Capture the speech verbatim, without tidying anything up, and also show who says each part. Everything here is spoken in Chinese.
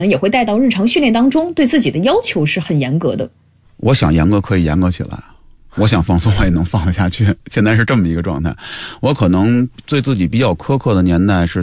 Speaker 1: 也会带到日常训练当中，对自己的要求是很严格的。
Speaker 2: 我想严格可以严格起来，我想放松我也能放得下去，现在是这么一个状态。我可能对自己比较苛刻的年代是